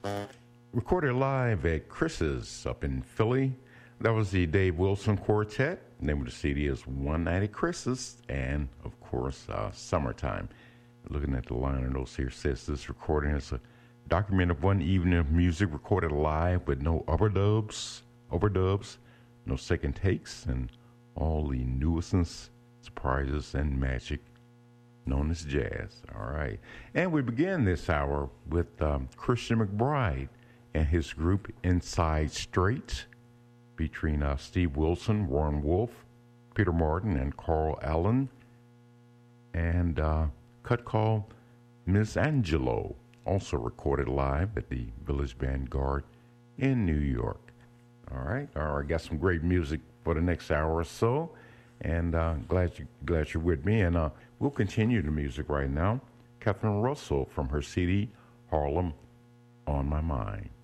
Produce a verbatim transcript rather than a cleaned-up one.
Recorded live at Chris's up in Philly. That was the Dave Wilson Quartet. The name of the C D is One Night at Chris's, and of course, uh, Summertime. Looking at the liner notes here, says this recording is a document of one evening of music recorded live with no overdubs, overdubs, no second takes, and all the nuisance, surprises, and magic known as jazz. All right. And we begin this hour with um, Christian McBride and his group Inside Straight, featuring uh, Steve Wilson, Warren Wolf, Peter Martin, and Carl Allen, and uh, cut called Miss Angelo, also recorded live at the Village Vanguard in New York. All right. All right. Got some great music for the next hour or so, and uh, glad you glad you're with me. And uh, we'll continue the music right now. Catherine Russell from her C D Harlem on My Mind.